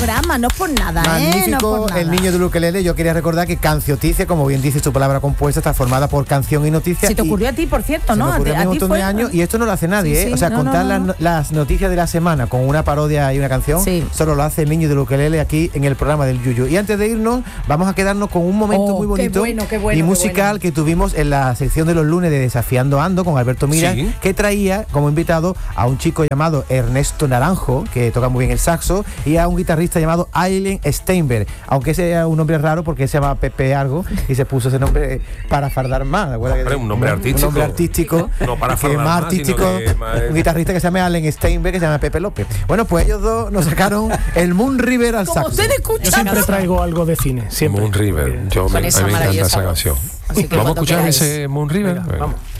programa, no por nada, Magnífico, no por nada. El niño del ukelele. Yo quería recordar que Cancioticia, como bien dice su palabra compuesta, está formada por canción y noticia. Se te ocurrió a ti, por cierto, ¿no? Se me ocurrió a mí un ti montón fue, de años y esto no lo hace nadie, Sí, sí, O sea, no, contar no. las noticias de la semana con una parodia y una canción, Sí. solo lo hace el niño del ukelele aquí en el programa del Yuyu. Y antes de irnos, vamos a quedarnos con un momento muy bonito qué bueno, y qué musical bueno. que tuvimos en la sección de los lunes de Desafiando Ando con Alberto Mira, Sí. que traía como invitado a un chico llamado Ernesto Naranjo, que toca muy bien el saxo, y a un guitarrista llamado Aileen Steinberg, aunque sea un nombre raro porque se llama Pepe algo y se puso ese nombre para fardar más. ¿De acuerdo? Hombre, un nombre artístico. Un nombre artístico. No para que fardar más más, artístico. sino que más- Un guitarrista que se llama Allen Steinberg, que se llama Pepe López. Bueno, pues ellos dos nos sacaron el Moon River al Como saxo. ustedes Yo escuchan. siempre traigo algo de cine, siempre. Moon River. A mí Con me esa encanta maravillosa esa voz. canción. Así que Vamos a cuando escuchar queráis. ese Moon River. Venga, vamos.